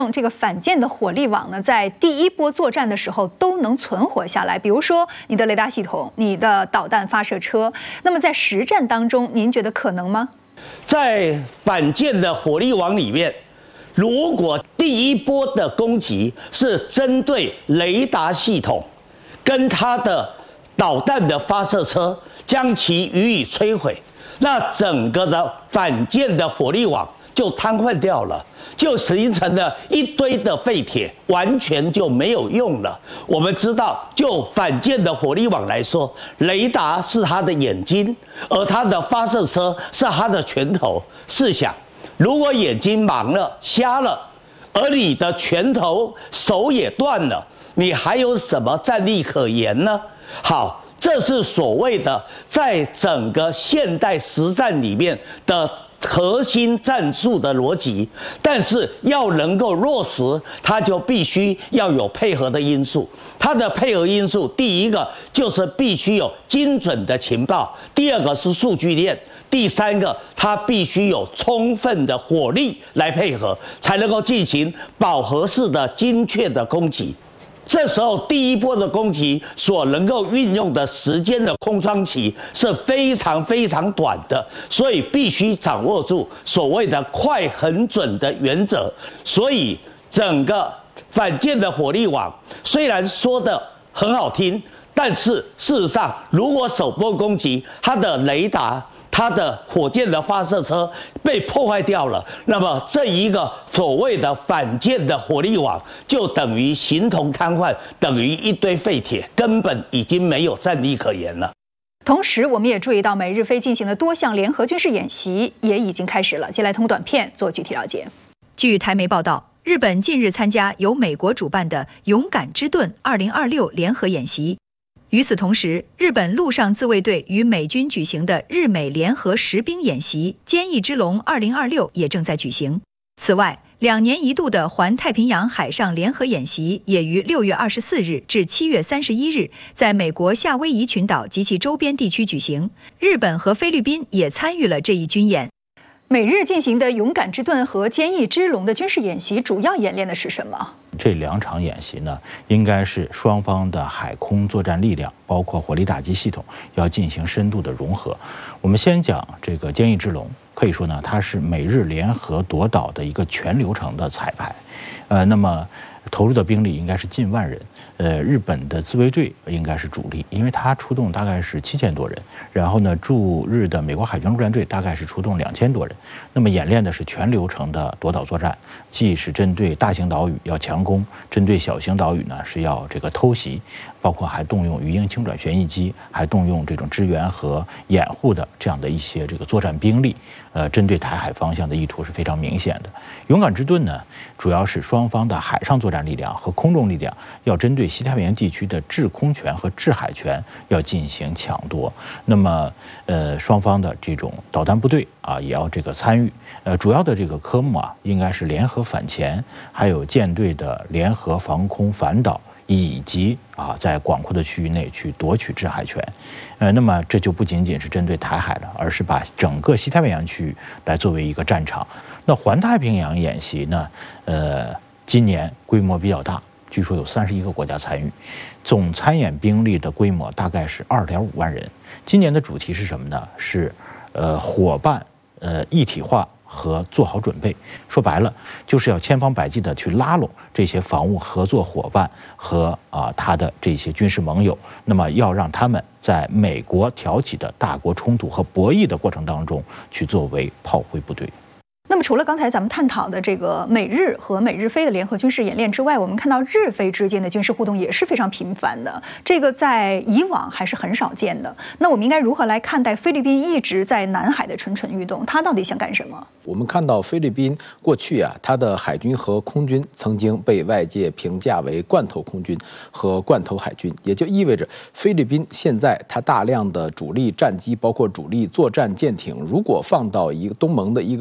这个反舰的火力网呢，在第一波作战的时候都能存活下来。比如说你的雷达系统、你的导弹发射车，那么在实战当中，您觉得可能吗？ 在反舰的火力网里面，如果第一波的攻击是针对雷达系统跟它的导弹的发射车，将其予以摧毁，那整个的反舰的火力网就瘫痪掉了，就形成了一堆的废铁，完全就没有用了。我们知道，就反舰的火力网来说，雷达是它的眼睛，而它的发射车是它的拳头。试想，如果眼睛盲了、瞎了，而你的拳头、手也断了，你还有什么战力可言呢？好，这是所谓的在整个现代实战里面的核心战术的逻辑，但是要能够落实，它就必须要有配合的因素。它的配合因素，第一个就是必须有精准的情报，第二个是数据链，第三个它必须有充分的火力来配合，才能够进行饱和式的精确的攻击。这时候，第一波的攻击所能够运用的时间的空窗期是非常非常短的，所以必须掌握住所谓的快、很准的原则。所以，整个反舰的火力网虽然说的很好听，但是事实上，如果首波攻击它的雷达、它的火箭的发射车被破坏掉了，那么这一个所谓的反舰的火力网就等于形同瘫痪，等于一堆废铁，根本已经没有战力可言了。 同时，我们也注意到美日菲进行的多项联合军事演习也已经开始了。接下来通短片做具体了解。 据台媒报道，日本近日参加由美国主办的“勇敢之盾2026”联合演习。与此同时，日本陆上自卫队与美军举行的日美联合实兵演习“坚毅之龙2026”也正在举行。此外，2年一度的环太平洋海上联合演习也于6月24日至7月31日在美国夏威夷群岛及其周边地区举行。日本和菲律宾也参与了这一军演。 美日进行的“勇敢之盾”和“坚毅之龙”的军事演习，主要演练的是什么？ 这2场演习呢，应该是双方的海空作战力量，包括火力打击系统，要进行深度的融合。我们先讲这个“坚毅之龙”，可以说呢，它是美日联合夺岛的一个全流程的彩排。那么投入的兵力应该是近万人。日本的自卫队应该是主力，因为它出动大概是7000多人，然后呢，驻日的美国海军陆战队大概是出动2000多人。那么演练的是全流程的夺岛作战，既是针对大型岛屿要强攻，针对小型岛屿呢是要这个偷袭，包括还动用鱼鹰轻转旋翼机，还动用这种支援和掩护的这样的一些这个作战兵力。针对台海方向的意图是非常明显的。勇敢之盾呢，主要是双方的海上作战力量和空中力量要针对西太平洋地区的制空权和制海权要进行抢夺。那么，双方的这种导弹部队啊，也要这个参与。主要的这个科目啊，应该是联合反潜，还有舰队的联合防空反导。以及在广阔的区域内去夺取制海权，那么这就不仅仅是针对台海了，而是把整个西太平洋区域来作为一个战场。那环太平洋演习呢，今年规模比较大，据说有31个国家参与，总参演兵力的规模大概是2.5万人。今年的主题是什么呢？是伙伴一体化和做好准备。说白了，就是要千方百计的去拉拢这些防务合作伙伴和他的这些军事盟友，那么要让他们在美国挑起的大国冲突和博弈的过程当中去作为炮灰部队。 那么除了刚才咱们探讨的这个美日和美日菲的联合军事演练之外，我们看到日菲之间的军事互动也是非常频繁的，这个在以往还是很少见的。那我们应该如何来看待菲律宾一直在南海的蠢蠢欲动？他到底想干什么？ 我们看到菲律宾过去它的海军和空军曾经被外界评价为罐头空军和罐头海军，也就意味着菲律宾现在它大量的主力战机，包括主力作战舰艇，如果放到一个东盟的一个中等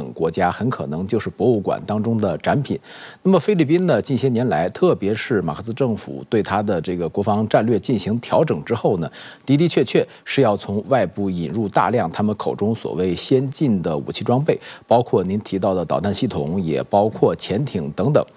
等国家很可能就是博物馆当中的展品。那么菲律宾呢，近些年来，特别是马克思政府对它的这个国防战略进行调整之后呢，的确是要从外部引入大量他们口中所谓先进的武器装备，包括您提到的导弹系统，也包括潜艇等等。